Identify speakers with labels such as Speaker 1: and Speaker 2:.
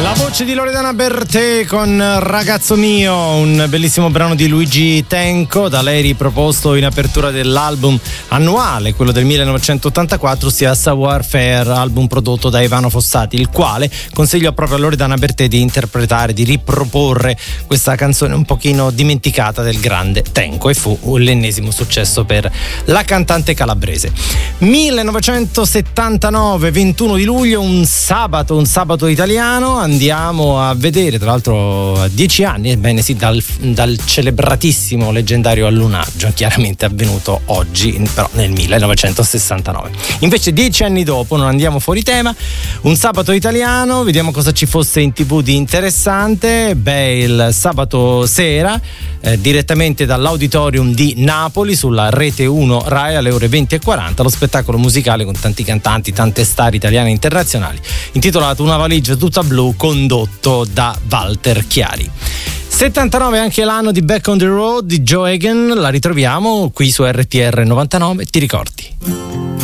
Speaker 1: La voce di Loredana Bertè con Ragazzo mio, un bellissimo brano di Luigi Tenco, da lei riproposto in apertura dell'album annuale, quello del 1984, ossia Savoir Faire, album prodotto da Ivano Fossati, il quale consiglio proprio a Loredana Bertè di interpretare, di riproporre questa canzone un pochino dimenticata del grande Tenco, e fu l'ennesimo successo per la cantante calabrese. 1979, 21 di luglio, un sabato italiano. Andiamo a vedere, tra l'altro a 10 anni, ebbene sì, dal celebratissimo leggendario allunaggio, chiaramente avvenuto oggi, però nel 1969. Invece 10 anni dopo, non andiamo fuori tema, un sabato italiano, vediamo cosa ci fosse in TV di interessante. Il sabato sera, direttamente dall'Auditorium di Napoli, sulla Rete 1 Rai, alle ore 20:40, lo spettacolo musicale con tanti cantanti, tante star italiane e internazionali, intitolato Una valigia tutta blu, condotto da Walter Chiari. 79 anche l'anno di Back on the Road di Joe Hagan, la ritroviamo qui su RTR 99, ti ricordi?